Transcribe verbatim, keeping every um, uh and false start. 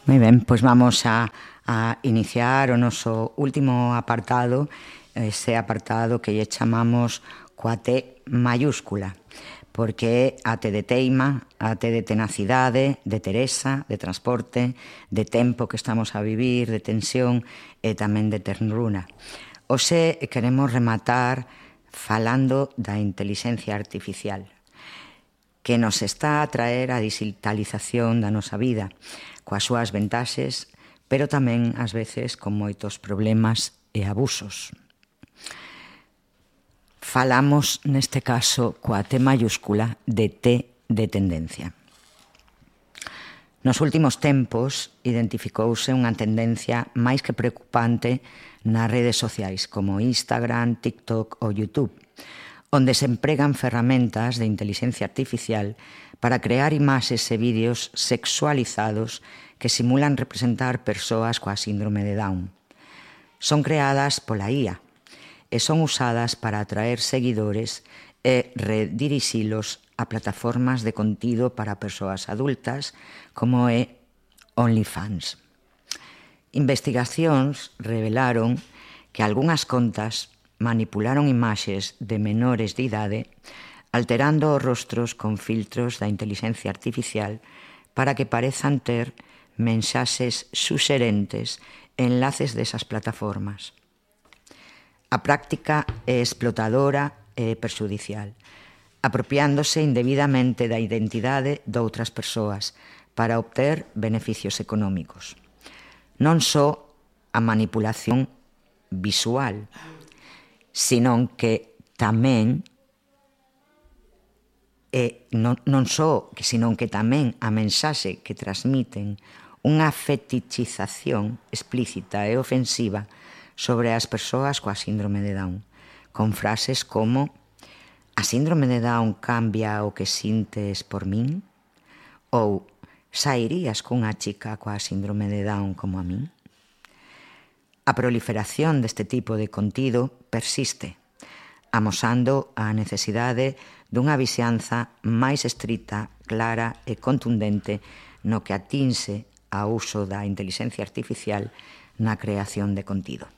Moi ben, pois vamos a, a iniciar o noso último apartado, ese apartado que lle chamamos coa T mayúscula, porque é a T de teima, a T de tenacidade, de Teresa, de transporte, de tempo que estamos a vivir, de tensión e tamén de ternura. Hoxe queremos rematar falando da intelixencia artificial, que nos está a traer a digitalización da nosa vida, coas súas ventaxes, pero tamén, ás veces, con moitos problemas e abusos. Falamos, neste caso, coa T mayúscula de T de tendencia. Nos últimos tempos, identificouse unha tendencia máis que preocupante nas redes sociais, como Instagram, TikTok ou YouTube, onde se empregan ferramentas de intelixencia artificial para crear imaxes e vídeos sexualizados que simulan representar persoas coa síndrome de Down. Son creadas pola I A e son usadas para atraer seguidores e redirixilos a plataformas de contido para persoas adultas, como é OnlyFans. Investigacións revelaron que algunhas contas manipularon imaxes de menores de idade, alterando os rostros con filtros da intelixencia artificial para que parezan ter mensaxes suxerentes e enlaces desas plataformas. A práctica é explotadora e perxudicial, apropiándose indebidamente da identidade de outras persoas para obter beneficios económicos. Non só a manipulación visual, senón que tamén e non, non só, senón que tamén a mensaxe que transmiten unha fetichización explícita e ofensiva sobre as persoas coa síndrome de Down, con frases como "a síndrome de Down cambia o que sintes por min?" ou "sairías cunha chica coa síndrome de Down como a min?" A proliferación deste tipo de contido persiste, amosando a necesidade dunha vixianza máis estrita, clara e contundente no que atinse ao uso da intelixencia artificial na creación de contido.